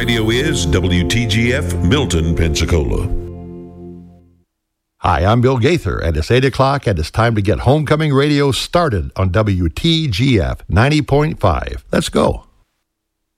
radio is WTGF Milton, Pensacola. Hi, I'm Bill Gaither, and it's 8 o'clock, and it's time to get Homecoming Radio started on WTGF 90.5. Let's go.